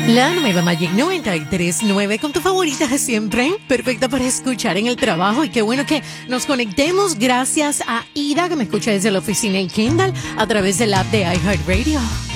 La nueva Magic 93.9 con tu favorita de siempre, perfecta para escuchar en el trabajo. Y qué bueno que nos conectemos gracias a Ida, que me escucha desde la oficina en Kendall a través del app de iHeartRadio.